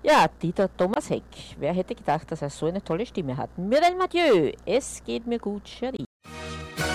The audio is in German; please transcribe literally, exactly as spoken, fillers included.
Ja, Dieter Thomas Heck. Wer hätte gedacht, dass er so eine tolle Stimme hat? Muriel Mathieu, es geht mir gut, Cherie.